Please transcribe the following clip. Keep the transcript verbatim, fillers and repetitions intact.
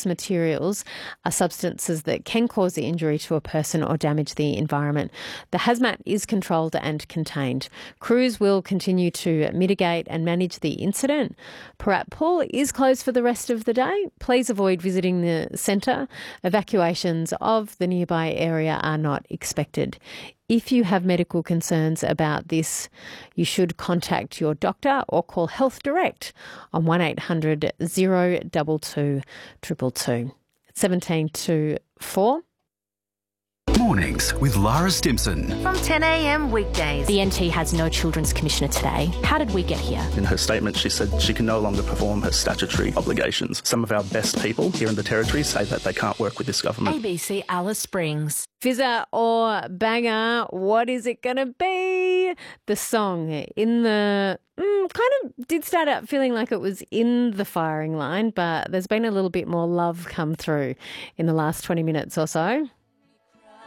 hazardous materials are substances that can cause the injury to a person or damage the environment. The hazmat is controlled and contained. Crews will continue to mitigate and manage the incident. Parat Pool is closed for the rest of the day. Please avoid visiting the centre. Evacuations of the nearby area are not expected. If you have medical concerns about this, you should contact your doctor or call Health Direct on one eight hundred zero two two two two two. seventeen to four. Mornings with Lara Stimson. From ten a m weekdays. The N T has no Children's Commissioner today. How did we get here? In her statement, she said she can no longer perform her statutory obligations. Some of our best people here in the Territory say that they can't work with this government. A B C Alice Springs. Fizzer or banger, what is it going to be? The song in the... Mm, kind of did start out feeling like it was in the firing line, but there's been a little bit more love come through in the last twenty minutes or so.